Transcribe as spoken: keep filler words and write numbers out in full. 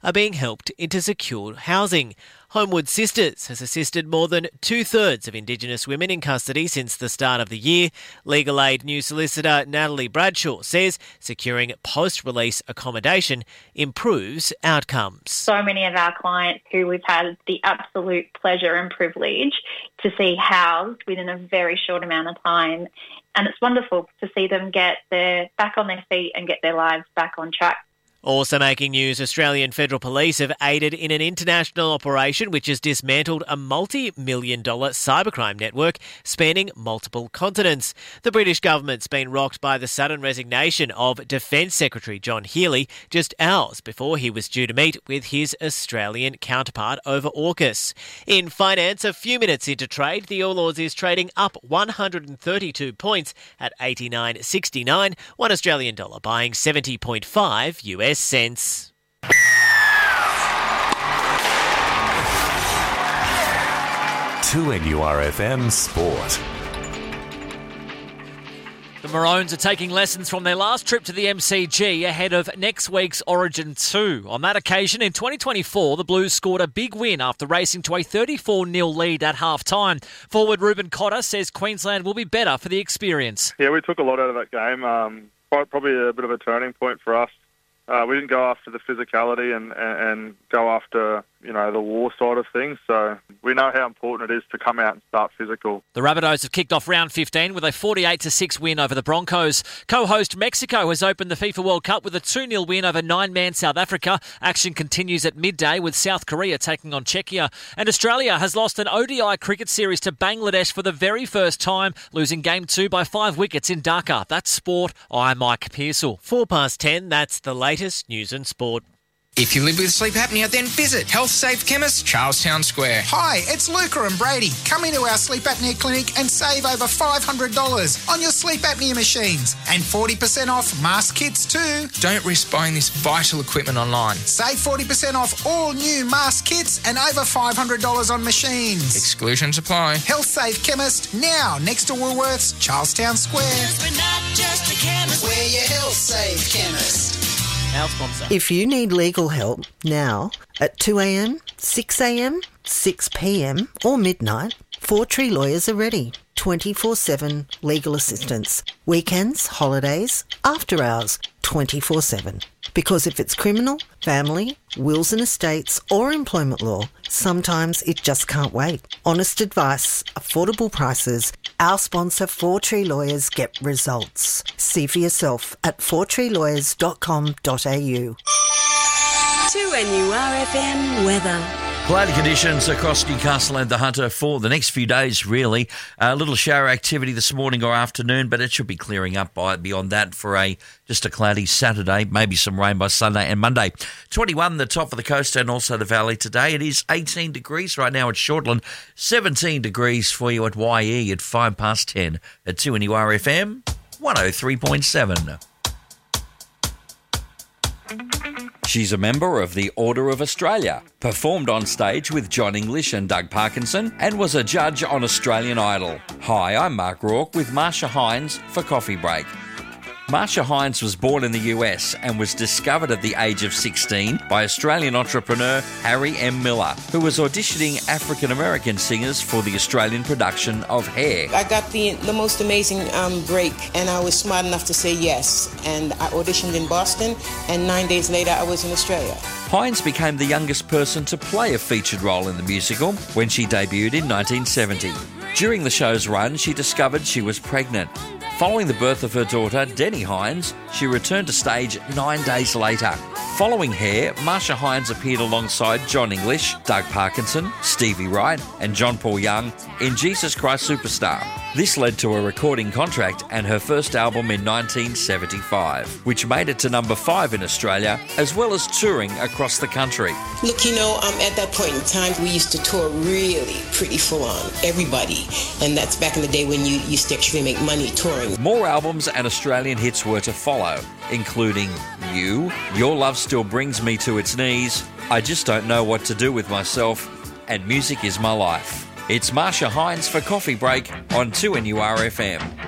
are being helped into secure housing. Homewood Sisters has assisted more than two-thirds of Indigenous women in custody since the start of the year. Legal Aid new solicitor Natalie Bradshaw says securing post-release accommodation improves outcomes. So many of our clients who we've had the absolute pleasure and privilege to see housed within a very short amount of time. And it's wonderful to see them get their back on their feet and get their lives back on track. Also making news, Australian Federal Police have aided in an international operation which has dismantled a multi-million dollar cybercrime network spanning multiple continents. The British government's been rocked by the sudden resignation of Defence Secretary John Healey just hours before he was due to meet with his Australian counterpart over AUKUS. In finance, a few minutes into trade, the All Ords is trading up one hundred thirty-two points at eighty-nine sixty-nine, one Australian dollar buying seventy point five U S cents. two N U R F M Sport. The Maroons are taking lessons from their last trip to the M C G ahead of next week's Origin two. On that occasion, in twenty twenty-four, the Blues scored a big win after racing to a thirty-four nil lead at half-time. Forward Ruben Cotter says Queensland will be better for the experience. Yeah, we took a lot out of that game. Um, probably a bit of a turning point for us. Uh, we didn't go after the physicality and, and, and go after, you know, the war side of things. So we know how important it is to come out and start physical. The Rabbitohs have kicked off round fifteen with a forty-eight to six win over the Broncos. Co-host Mexico has opened the FIFA World Cup with a two nil win over nine-man South Africa. Action continues at midday with South Korea taking on Czechia. And Australia has lost an O D I cricket series to Bangladesh for the very first time, losing game two by five wickets in Dhaka. That's sport. I'm Mike Pearsall. Four past ten, that's the latest news and sport. If you live with sleep apnea, then visit Health Safe Chemist, Charlestown Square. Hi, it's Luca and Brady. Come into our sleep apnea clinic and save over five hundred dollars on your sleep apnea machines and forty percent off mask kits too. Don't risk buying this vital equipment online. Save forty percent off all new mask kits and over five hundred dollars on machines. Exclusions apply. Health Safe Chemist, now next to Woolworths, Charlestown Square. We're not just a chemist. We're your Health Safe Chemist. Our sponsor. If you need legal help now at two a.m, six a.m, six p.m or midnight, Four Tree Lawyers are ready. twenty-four seven legal assistance. Weekends, holidays, after hours, twenty-four seven. Because if it's criminal, family, wills and estates or employment law, sometimes it just can't wait. Honest advice, affordable prices. Our sponsor, Four Tree Lawyers, get results. See for yourself at four tree lawyers dot com dot a u. two N U R F M weather. Cloudy conditions across Newcastle and the Hunter for the next few days, really. A little shower activity this morning or afternoon, but it should be clearing up by beyond that for a just a cloudy Saturday, maybe some rain by Sunday and Monday. twenty-one the top of the coast and also the valley today. It is eighteen degrees right now at Shortland, seventeen degrees for you at Y E at five past ten at two N U R F M one oh three point seven. She's a member of the Order of Australia, performed on stage with John English and Doug Parkinson, and was a judge on Australian Idol. Hi, I'm Mark Rourke with Marsha Hines for Coffee Break. Marsha Hines was born in the U S and was discovered at the age of sixteen by Australian entrepreneur Harry M. Miller, who was auditioning African-American singers for the Australian production of Hair. I got the the most amazing um, break, and I was smart enough to say yes. And I auditioned in Boston, and nine days later I was in Australia. Hines became the youngest person to play a featured role in the musical when she debuted in nineteen seventy. During the show's run, she discovered she was pregnant. Following the birth of her daughter, Denny Hines, she returned to stage nine days later. Following Hair, Marsha Hines appeared alongside John English, Doug Parkinson, Stevie Wright and John Paul Young in Jesus Christ Superstar. This led to a recording contract and her first album in nineteen seventy-five, which made it to number five in Australia, as well as touring across the country. Look, you know, um, at that point in time, we used to tour really pretty full on, everybody. And that's back in the day when you used to actually make money touring. More albums and Australian hits were to follow, including You, Your Love Still Brings Me to Its Knees, I Just Don't Know What to Do With Myself, and Music Is My Life. It's Marsha Hines for Coffee Break on two N U R F M.